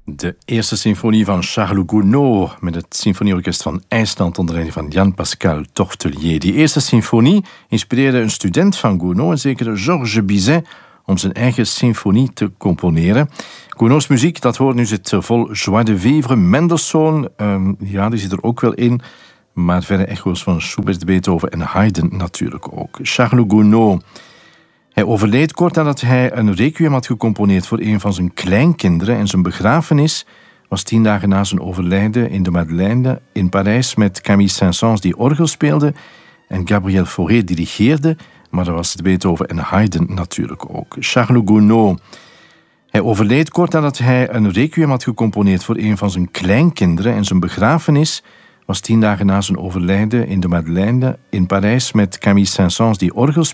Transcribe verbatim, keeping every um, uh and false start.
De eerste symfonie van Charles Gounod met het symfonieorkest van IJsland onder leiding van Jan-Pascal Tortelier. Die eerste symfonie inspireerde een student van Gounod, een zekere Georges Bizet, om zijn eigen symfonie te componeren. Gounod's muziek, dat hoort nu, zit vol joie de vivre. Mendelssohn, um, ja, die zit er ook wel in. Maar verre echo's van Schubert, Beethoven en Haydn natuurlijk ook. Charles Gounod. Hij overleed kort nadat hij een requiem had gecomponeerd voor een van zijn kleinkinderen. En zijn begrafenis was tien dagen na zijn overlijden in de Madeleine in Parijs met Camille Saint-Saëns die orgel speelde en Gabriel Fauré dirigeerde. Maar er was Beethoven en Haydn natuurlijk ook. Charles Gounod. Hij overleed kort nadat hij een requiem had gecomponeerd voor een van zijn kleinkinderen. En zijn begrafenis was tien dagen na zijn overlijden in de Madeleine in Parijs met Camille Saint-Saëns die orgel speelde